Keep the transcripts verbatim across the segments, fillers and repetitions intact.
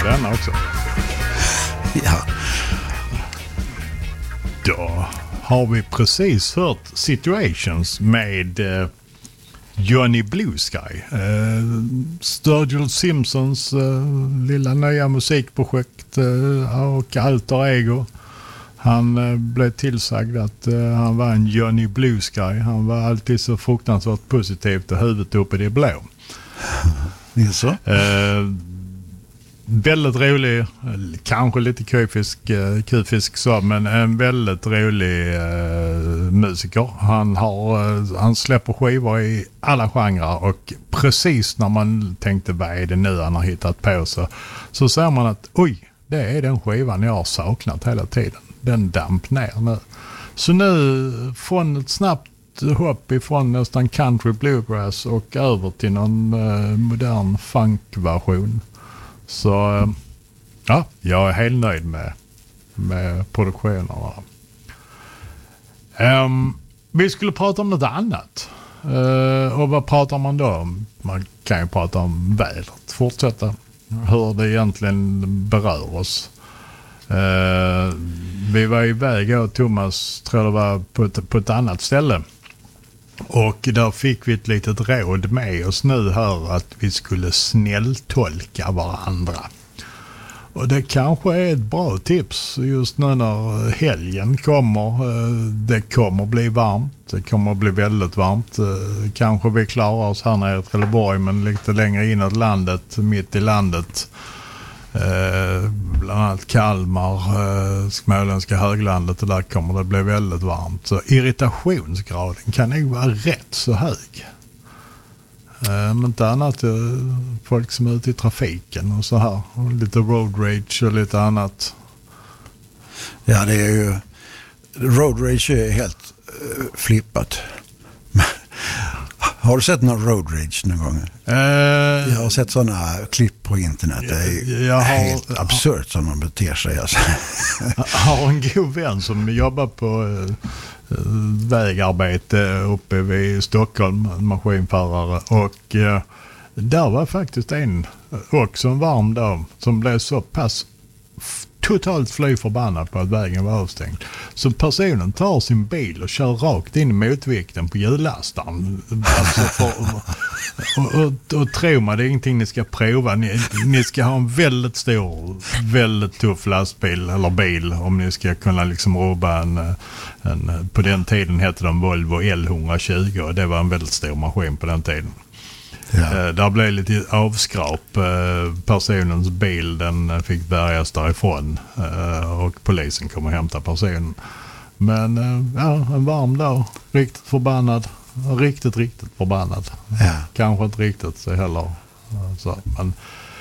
denna också. Ja. Då har vi precis hört Situations med uh, Johnny Blue Sky. Uh, Sturgill Simpsons uh, lilla nya musikprojekt uh, och alter ego. Han uh, blev tillsagd att uh, han var en Johnny Blue Sky. Han var alltid så fruktansvärt positivt och huvudet uppe i det blå. Det är så? Uh, väldigt rolig, kanske lite kufisk, kufisk så, men en väldigt rolig uh, musiker. Han, har, uh, han släpper skivor i alla genrer och precis när man tänkte vad är det nu han har hittat på så, så ser man att oj, det är den skivan jag har saknat hela tiden. Den damp ner nu. Så nu från ett snabbt hopp ifrån nästan country bluegrass och över till någon uh, modern funkversion. Så ja, jag är helt nöjd med, med produktionerna. Um, vi skulle prata om något annat. Uh, och vad pratar man då om? Man kan ju prata om vädret. Fortsätta. Hur det egentligen berör oss. Uh, vi var iväg, jag och Thomas tror det var på ett, på ett annat ställe. Och där fick vi ett litet råd med oss nu här att vi skulle snälltolka varandra. Och det kanske är ett bra tips just nu när helgen kommer. Det kommer bli varmt. Det kommer bli väldigt varmt. Kanske vi klarar oss här nere i Trelleborg men lite längre inåt landet, mitt i landet. Eh, bland annat Kalmar, eh, Småländska höglandet och där kommer det bli väldigt varmt. Så irritationsgraden kan nog vara rätt så hög. Eh, men inte annat eh, folk som är ute i trafiken och så här. Och lite road rage och lite annat. Ja, det är ju... Road rage är helt uh, flippat. Har du sett någon road rage någon gång? Eh, jag har sett sådana klipp på internet. Det är jag har, helt absurt som man beter sig. Alltså. Jag har en god vän som jobbar på eh, vägarbete uppe vid Stockholm, en maskinförare. Och eh, där var faktiskt en, också en varm dag, som blev så pass f- totalt fly förbannad på att vägen var avstängd. Så personen tar sin bil och kör rakt in i motvikten på hjullastaren. Alltså för, och, och, och tror man det är ingenting ni ska prova. Ni, ni ska ha en väldigt stor, väldigt tuff lastbil eller bil om ni ska kunna liksom rubba en, en på den tiden hette de Volvo L etthundratjugo och det var en väldigt stor maskin på den tiden. Ja. Uh, där blev lite avskrap. Uh, personens bil den fick bärgas därifrån uh, och polisen kom och hämta personen. Men uh, ja, en varm dag. Riktigt förbannad. Riktigt, riktigt förbannad. Ja. Kanske inte riktigt så heller. Uh, så, men,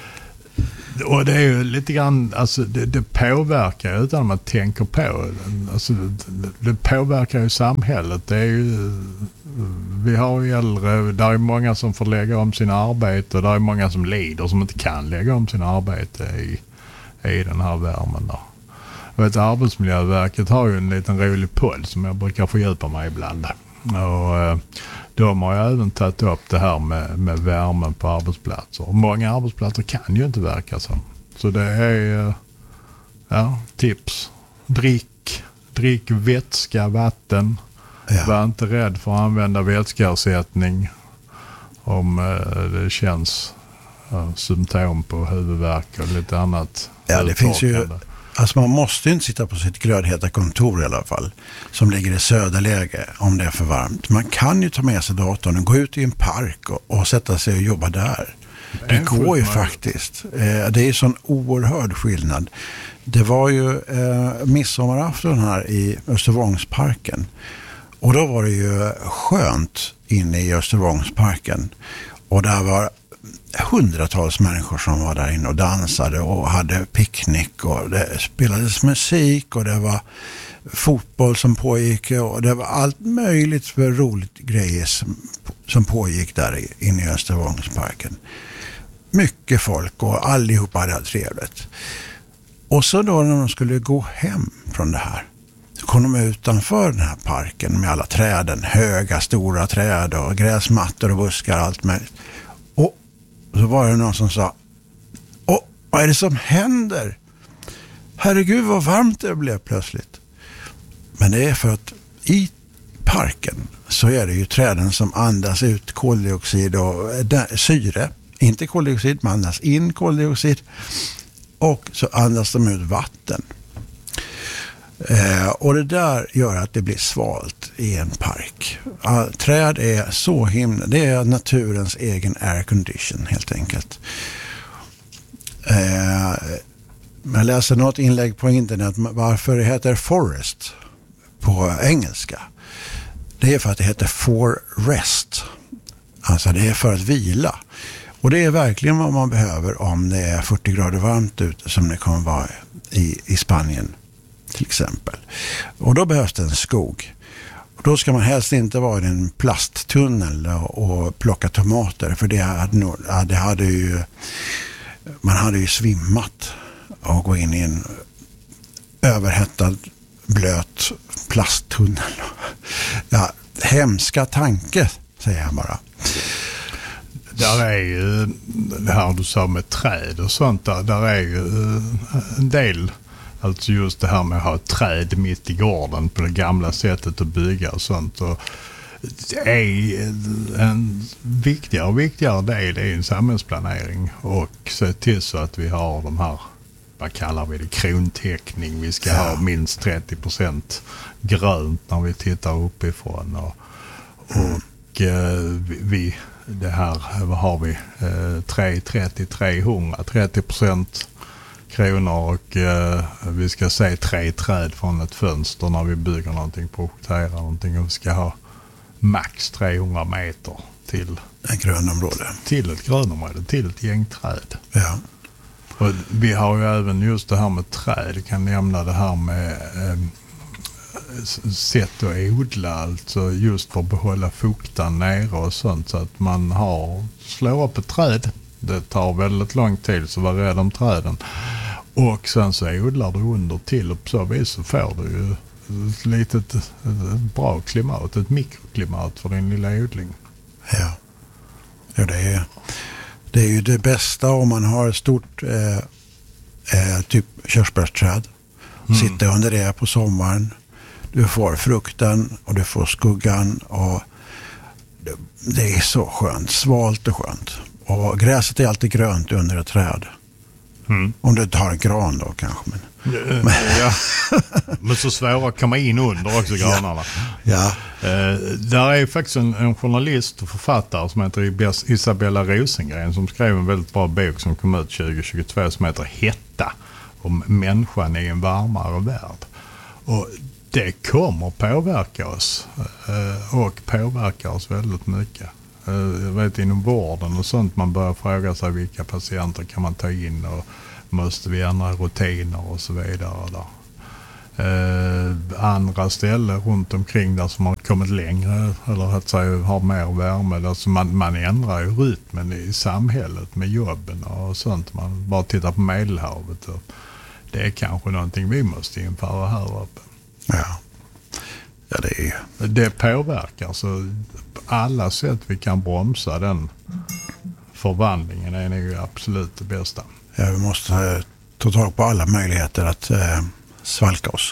och det är ju lite grann, alltså det, det påverkar utan att man tänker på. Alltså det, det påverkar ju samhället. Det är ju, vi har ju äldre, där är många som får lägga om sina arbete och där är många som lider som inte kan lägga om sina arbete i, i den här värmen där. Jag vet, Arbetsmiljöverket har ju en liten rolig podd som jag brukar fördjupa mig ibland. Och de har ju även tagit upp det här med, med värmen på arbetsplatser. Och många arbetsplatser kan ju inte verka så. Så det är ja, tips. Drick, drick vätska, vatten. Ja. Var inte rädd för att använda vätskeersättning om eh, det känns eh, symptom på huvudvärk och lite annat. Ja, det finns ju... Alltså man måste inte sitta på sitt glödheta kontor i alla fall, som ligger i söderläge om det är för varmt. Man kan ju ta med sig datorn och gå ut i en park och, och sätta sig och jobba där. Det, det går ju faktiskt. Eh, det är sån oerhörd skillnad. Det var ju eh, midsommarafton här i Östervångsparken. Och då var det ju skönt inne i Östervångsparken. Och där var hundratals människor som var där inne och dansade och hade picknick och det spelades musik och det var fotboll som pågick och det var allt möjligt för roligt grejer som, som pågick där inne i Östervångsparken. Mycket folk och allihopa hade trevligt. Och så då när de skulle gå hem från det här så kom de utanför den här parken med alla träden, höga stora träd och gräsmattor och buskar och allt möjligt. Och så var det någon som sa, åh, Vad är det som händer? Herregud vad varmt det blev plötsligt. Men det är för att i parken så är det ju träden som andas ut koldioxid och syre. Inte koldioxid, man andas in koldioxid. Och så andas de ut vatten. Eh, och det där gör att det blir svalt i en park. All, träd är så himla... Det är naturens egen air condition helt enkelt. Eh, jag läste något inlägg på internet varför det heter forest på engelska. Det är för att det heter for rest. Alltså det är för att vila. Och det är verkligen vad man behöver om det är fyrtio grader varmt ute som det kommer vara i, i Spanien till exempel. Och då behövs det en skog. Och då ska man helst inte vara i en plasttunnel och, och plocka tomater för det hade, nog, det hade ju man hade ju svimmat och gå in i en överhettad blöt plasttunnel. Ja, hemska tanke säger jag bara. Där är ju det här du sa med träd och sånt där, där är ju en del, alltså just det här med att ha ett träd mitt i gården på det gamla sättet att bygga och sånt, och det är en viktigare och viktigare del i en samhällsplanering och se till så att vi har de här, vad kallar vi det, krontäckning, vi ska ja. ha minst trettio procent grönt när vi tittar uppifrån och, och mm. vi det här, vad har vi, eh, tre trettio trehundra trettio procent kronor och eh, vi ska se tre träd från ett fönster när vi bygger någonting, projekterar någonting, och vi ska ha max trehundra meter till ett grönområde. Till ett grönområde, till ett gäng träd. Ja. Och vi har ju även just det här med träd, jag kan nämna det här med eh, sätt att odla, alltså just för att behålla fuktan nere och sånt, så att man har slår upp ett träd, det tar väldigt lång tid, så var rädd om träden, och sen så odlar du under till, och på så vis så får du ju ett litet ett bra klimat, ett mikroklimat för din lilla odling. Ja, ja det, är, det är ju det bästa om man har ett stort eh, eh, typ körsbärsträd, mm. sitter under det på sommaren. Du får frukten och du får skuggan och det, det är så skönt, svalt och skönt. Och gräset är alltid grönt under ett träd. Mm. Om du tar en gran då kanske. Men, ja, men. Ja. men så svåra kan man in under också granarna. Ja. Ja. Eh, där är faktiskt en, en journalist och författare som heter Isabella Rosengren som skrev en väldigt bra bok som kom ut tjugo tjugotvå som heter Hetta, om människan i en varmare värld. Och det kommer påverka oss och påverkar oss väldigt mycket. Jag vet inom vården och sånt man börjar fråga sig vilka patienter kan man ta in och måste vi ändra rutiner och så vidare där. Andra ställen runt omkring där som har kommit längre eller att säga har mer värme, där så man, man ändrar ju rytmen i samhället med jobben och sånt. Man bara tittar på Medelhavet och det är kanske någonting vi måste införa här uppe. Ja, ja det är det påverkar så på alla sätt vi kan bromsa den förvandlingen är ju absolut det bästa. Ja, vi måste eh, ta tag på alla möjligheter att eh, svalka oss.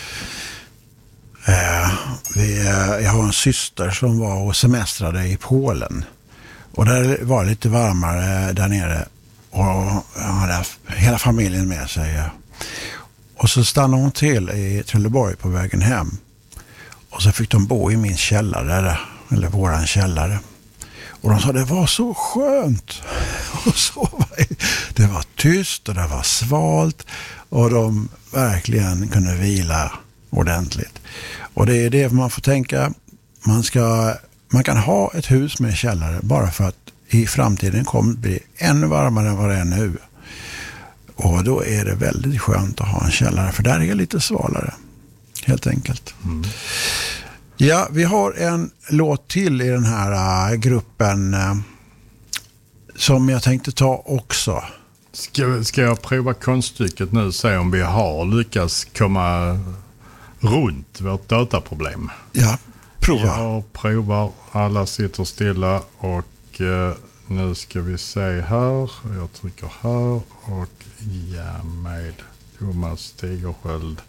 Eh, vi, eh, jag har en syster som var och semestrade i Polen och där var det lite varmare där nere och jag hade haft hela familjen med sig. Och så stannade hon till i Trelleborg på vägen hem. Och så fick de bo i min källare, eller våran källare. Och de sa det var så skönt. Och så, det var tyst och det var svalt. Och de verkligen kunde vila ordentligt. Och det är det man får tänka. Man, ska, man kan ha ett hus med källare bara för att i framtiden kommer det bli ännu varmare än vad det är nu. Och då är det väldigt skönt att ha en källare, för där är det lite svalare, helt enkelt. Mm. Ja, vi har en låt till i den här uh, gruppen uh, som jag tänkte ta också. Ska, ska jag prova konststycket nu och se om vi har lyckats komma runt vårt dataproblem? Ja, prova. Jag provar, alla sitter stilla och uh, Nu ska vi se här. Jag trycker här och ja med Thomas Tigersköld.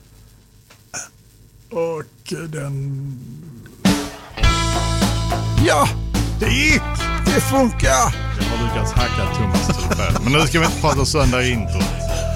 Och den... Ja, Det gick! det funkar! Jag har lyckats hacka Thomas telefon. Men nu ska vi inte prata söndag i introt.